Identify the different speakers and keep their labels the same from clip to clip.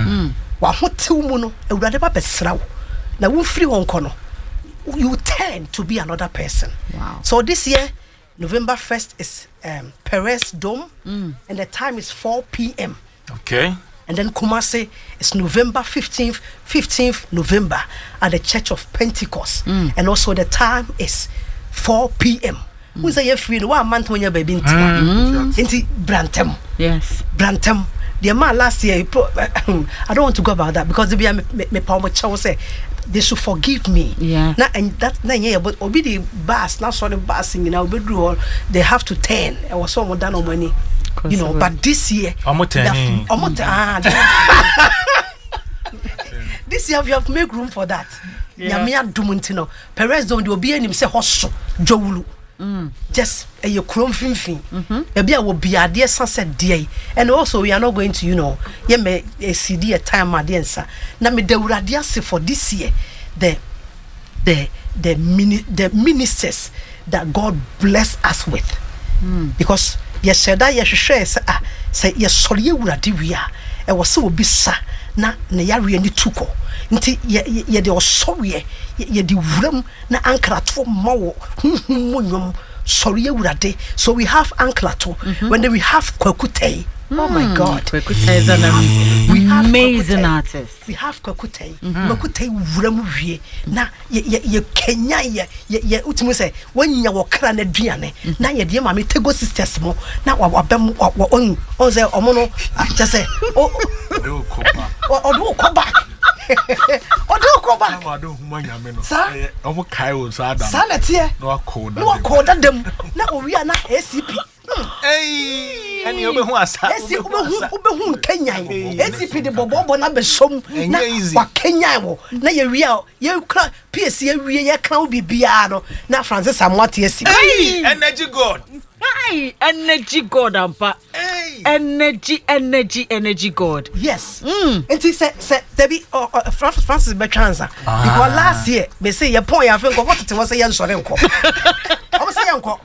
Speaker 1: wa hotew mu no awurade ba besrawo na wo free won kono you turn to be another person.
Speaker 2: Wow.
Speaker 1: So this year November 1st is Perez Dome and the time is 4 p.m.
Speaker 3: Okay.
Speaker 1: And then Kumasi is November 15th November at the Church of Pentecost. And also the time is 4 p.m. Who say you're free? No month when you're baby into Brantem.
Speaker 2: Yes.
Speaker 1: Brantem. The man last year, I don't want to go about that because me power say they should forgive me.
Speaker 2: Yeah.
Speaker 1: Now and that but obi the bus, not sorry bus singing now they have to turn. I was so done on money. You know, but this year this year we have make room for that. Yeah. Dumintino. Perez don't do be any say hosso Jowulu. Just a your chrome fin. Maybe I will be a dear sunset day. And also we are not going to, may a CD a time my dear sir. Now me de for this year the ministers that God bless us with. Because yes said that yes share say yes sorry uradi we are. E was so be sa na yare ni tuko. Nti ye de osori ye de wuram na ankrato mawo hunnum sorry urade. So we have ankrato when we have kwakutei. Oh my God.
Speaker 2: Kwakutei is an amazing artist.
Speaker 1: We have kwakutei. Kwakutei wuram wie na ye Kenya ye utimi say when ya wokra na duane na ye de ma me Tego sisters mo na wabem on say omo no just say
Speaker 3: do koba.
Speaker 1: Odo koba. Odo koba.
Speaker 3: Na do humanya me no.
Speaker 1: Omo
Speaker 3: kai wo sa adam.
Speaker 1: Sa na tie.
Speaker 3: No akoda.
Speaker 1: No akoda dem. Na owia na ACP.
Speaker 3: Hey, and you be who asa.
Speaker 1: Ube Kenya. ACP de bobo na be som na wa Kenya wo. Na ye wia ye kra PS ye wie ye kra bibia no. Na Francis Amwati ACP.
Speaker 3: Hey, energy god.
Speaker 2: Hey, energy god ampa.
Speaker 3: Hey.
Speaker 2: Energy god.
Speaker 1: Yes. And he said there be Francis Betranza. Because last year they say your point I think what it was a young sorry uncle. I say uncle.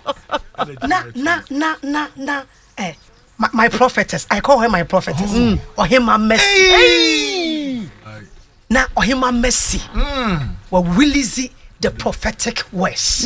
Speaker 1: Na my prophetess. I call her my prophetess. Or him my mercy.
Speaker 3: Hey.
Speaker 1: Na or him my mercy. Well Willie the prophetic words.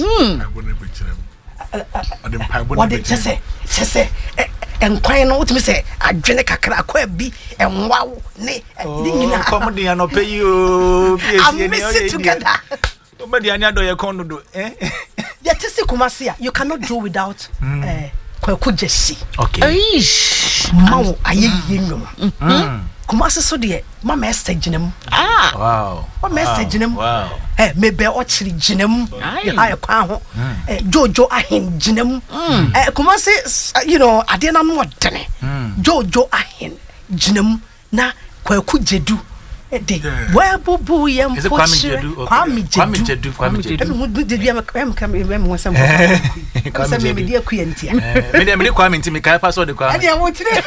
Speaker 1: What did you say? And crying out me say, I drink a crack be and wow, nay,
Speaker 3: comedy and pay you.
Speaker 1: I miss it together.
Speaker 3: Nobody another you can't do, eh?
Speaker 1: Yet, Kumasia, you cannot do without Kwakujesi.
Speaker 3: Okay.
Speaker 1: Mau, I Kumasi so dear, my master Jinem.
Speaker 3: Wow.
Speaker 1: My master Jinem.
Speaker 3: Wow.
Speaker 1: Maybe actually Jinem. I can't. Jojo Ahin Jinem. Kumasi, I didn't know what done. Jojo Ahin Jinem na Kwakujedu. Where Bubu yam
Speaker 3: is it Kwame Jedu.
Speaker 1: Did you have some dear Queen?
Speaker 3: Maybe Kwame to me, I pass all the Kwame.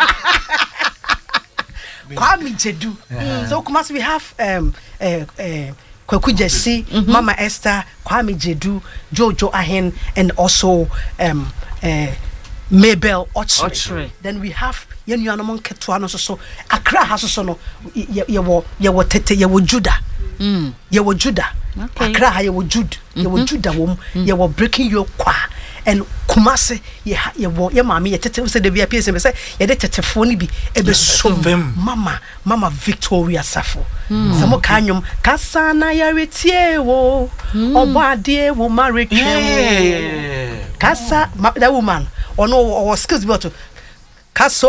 Speaker 1: Kwame Jedu. So Kumasi we have Kwaku Jesse, Mama Esther, Kwame Jedu, Jojo Ahen, and also Mabel Ochre. Then we have Yenuanamon Ketuano so Accra has also no ye tete ye Judah. Ye Judah. Accra ye Jude. Ye Judah wom ye breaking your kwa. And Kumasi ye mama ye tete say the BPS and say ye de tete phone bi ebe so mama Victoria Safo samo kanyum kasana ya retie wo obade wo marry kasa that woman or skills but kaso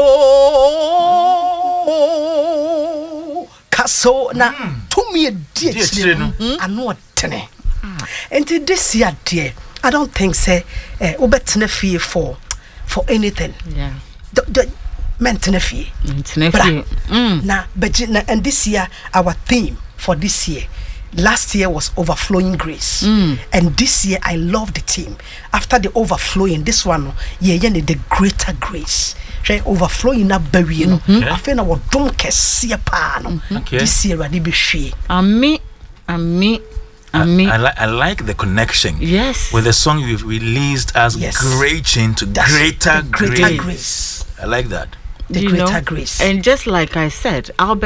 Speaker 1: na to me die ano tene enti this year dear I don't think say obetene fee for anything.
Speaker 2: Yeah.
Speaker 1: The mentene fee. Na and this year our theme for this year. Last year was overflowing grace. And this year I love the theme. After the overflowing, this one the greater grace. Overflowing na bury no. I feel our dom kese pa no. This year I be share.
Speaker 2: Ami
Speaker 3: I like the connection.
Speaker 2: Yes.
Speaker 3: With the song you've released as Great Chain to Greater Grace. I like that.
Speaker 1: The greater grace.
Speaker 2: And just like I said, Albert